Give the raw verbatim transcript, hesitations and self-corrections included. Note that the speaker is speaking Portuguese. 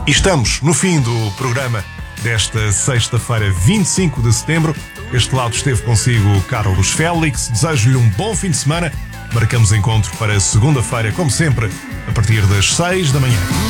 E estamos no fim do programa desta sexta-feira, vinte e cinco de setembro. Este lado esteve consigo Carlos Félix. Desejo-lhe um bom fim de semana. Marcamos encontro para segunda-feira, como sempre, a partir das seis da manhã.